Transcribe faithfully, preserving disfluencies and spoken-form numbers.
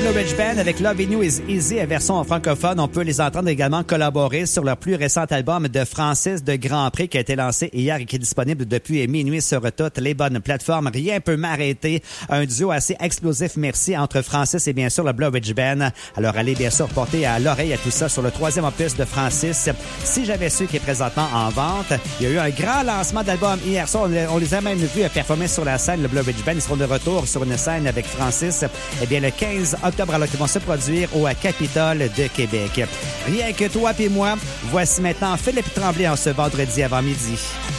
Blue Ridge Band avec Loving You Is Easy, version francophone. On peut les entendre également collaborer sur leur plus récent album de Francis de Grand Prix qui a été lancé hier et qui est disponible depuis minuit sur toutes les bonnes plateformes. Rien peut m'arrêter. Un duo assez explosif, merci, entre Francis et bien sûr le Blue Ridge Band. Alors allez bien sûr porter à l'oreille à tout ça sur le troisième opus de Francis. Si j'avais su qu'il est présentement en vente, il y a eu un grand lancement d'album hier soir. On les a même vus performer sur la scène, le Blue Ridge Band. Ils seront de retour sur une scène avec Francis, eh bien, le quinze octobre, alors qu'ils vont se produire au Capitole de Québec. Rien que toi et moi, voici maintenant Philippe Tremblay en ce vendredi avant midi.